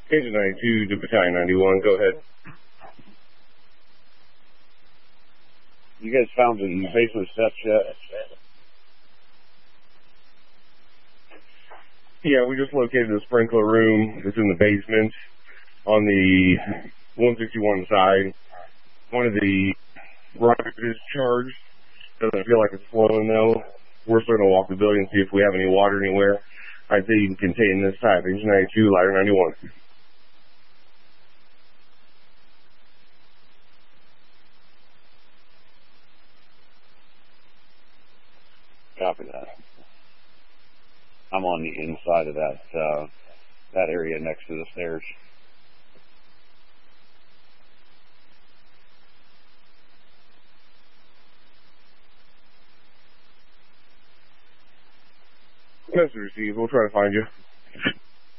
Engine 92 to Battalion 91, go ahead. You guys found the basement steps yet? Yeah, we just located the sprinkler room. It's in the basement on the 161 side. One of the rockets is charged. Doesn't feel like it's flowing though. We're starting to walk the building and see if we have any water anywhere. I'd say you can contain this type. Engine 92, ladder 91. Copy that. I'm on the inside of that area next to the stairs. Message received. We'll try to find you.